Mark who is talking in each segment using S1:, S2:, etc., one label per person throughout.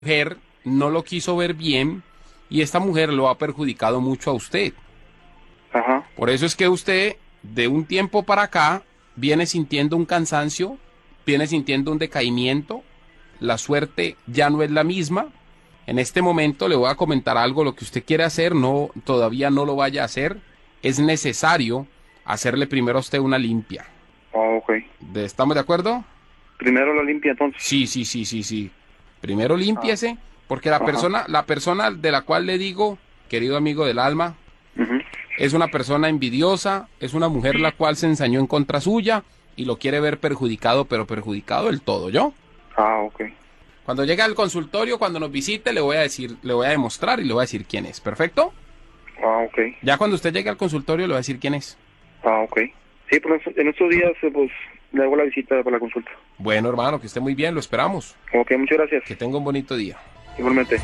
S1: mujer no lo quiso ver bien y esta mujer lo ha perjudicado mucho a usted.
S2: Ajá.
S1: Por eso es que usted, de un tiempo para acá, viene sintiendo un cansancio, viene sintiendo un decaimiento, la suerte ya no es la misma. En este momento le voy a comentar algo, lo que usted quiere hacer, no, todavía no lo vaya a hacer. Es necesario hacerle primero a usted una limpia.
S2: Ok.
S1: ¿Estamos de acuerdo?
S2: Primero la limpia entonces.
S1: Sí. Primero límpiese, porque
S2: Ajá.
S1: la persona de la cual le digo, querido amigo del alma,
S2: Ujú.
S1: es una persona envidiosa, es una mujer la cual se ensañó en contra suya y lo quiere ver perjudicado, pero perjudicado del todo, ¿yo?
S2: Ok.
S1: Cuando llegue al consultorio, cuando nos visite, le voy a decir, le voy a demostrar y le voy a decir quién es, ¿perfecto?
S2: Ok.
S1: Ya cuando usted llegue al consultorio, le voy a decir quién es.
S2: Ok. Sí, pues en estos días, pues, le hago la visita para la consulta.
S1: Bueno, hermano, que esté muy bien, lo esperamos.
S2: Ok, muchas gracias.
S1: Que tenga un bonito día.
S2: Igualmente.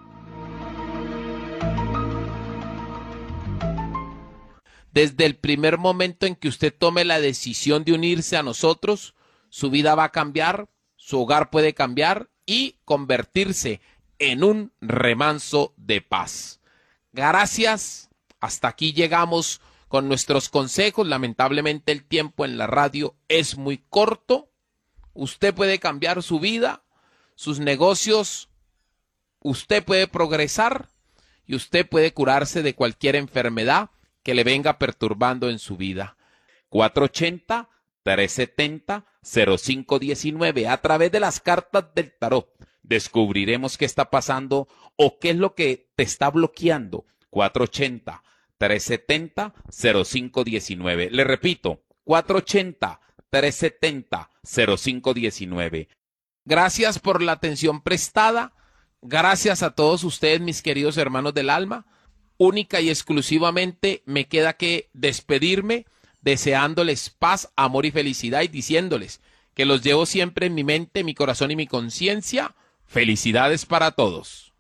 S3: Desde el primer momento en que usted tome la decisión de unirse a nosotros, su vida va a cambiar, su hogar puede cambiar y convertirse en un remanso de paz. Gracias. Hasta aquí llegamos con nuestros consejos. Lamentablemente el tiempo en la radio es muy corto. Usted puede cambiar su vida, sus negocios, usted puede progresar y usted puede curarse de cualquier enfermedad que le venga perturbando en su vida. 480-370-0519. A través de las cartas del tarot descubriremos qué está pasando o qué es lo que te está bloqueando. 480-370-0519. Le repito, 480-370-0519. Gracias por la atención prestada. Gracias a todos ustedes, mis queridos hermanos del alma. Única y exclusivamente me queda que despedirme deseándoles paz, amor y felicidad y diciéndoles que los llevo siempre en mi mente, mi corazón y mi conciencia. Felicidades para todos.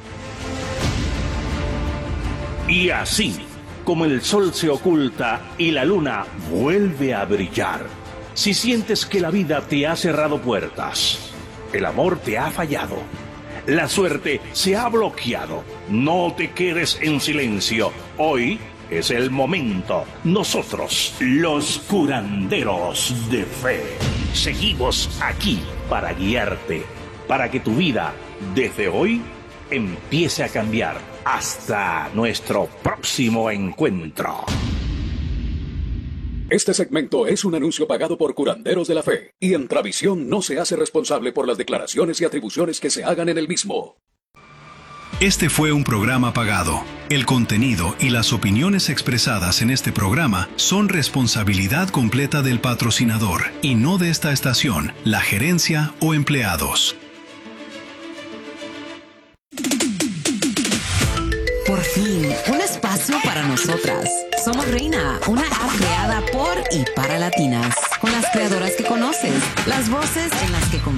S4: Y así, como el sol se oculta y la luna vuelve a brillar, si sientes que la vida te ha cerrado puertas, el amor te ha fallado, la suerte se ha bloqueado, no te quedes en silencio. Hoy es el momento. Nosotros, los curanderos de fe, seguimos aquí para guiarte, para que tu vida, desde hoy, empiece a cambiar. Hasta nuestro próximo encuentro.
S5: Este segmento es un anuncio pagado por Curanderos de la Fe, y Entravisión no se hace responsable por las declaraciones y atribuciones que se hagan en el mismo.
S6: Este fue un programa pagado. El contenido y las opiniones expresadas en este programa son responsabilidad completa del patrocinador y no de esta estación, la gerencia o empleados.
S7: Por fin, un espacio para nosotras. Somos Reina, una app creada por y para latinas, con las creadoras que conoces, las voces en las que